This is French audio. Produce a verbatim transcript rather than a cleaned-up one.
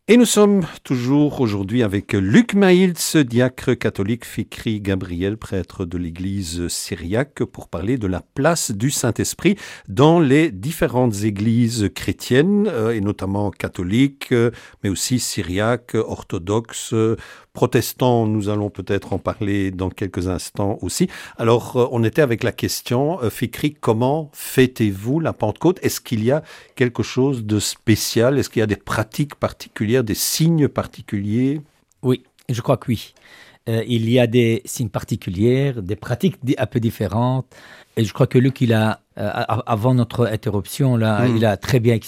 Et nous sommes toujours aujourd'hui avec Luc Maïltz, diacre catholique, Fikri Gabriel, prêtre de l'église syriaque, pour parler de la place du Saint-Esprit dans les différentes églises chrétiennes, euh, et notamment catholiques, euh, mais aussi syriaques, orthodoxes, euh, protestants. Nous allons peut-être en parler dans quelques instants aussi. Alors, euh, on était avec la question, euh, Fikri, comment fêtez-vous la Pentecôte? Est-ce qu'il y a quelque chose de spécial? Est-ce qu'il y a des pratiques particulières, des signes particuliers? Oui, je crois que oui. Euh, il y a des signes particuliers, des pratiques di- un peu différentes. Et je crois que Luc, il a, euh, a- avant notre interruption, là, Hmm. il a très bien